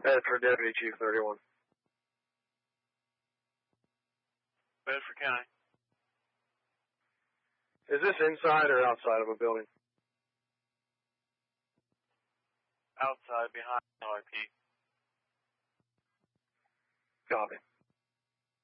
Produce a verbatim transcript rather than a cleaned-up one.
Bedford Deputy Chief thirty-one. Bedford County. Is this inside or outside of a building? Outside, behind L I P. Copy.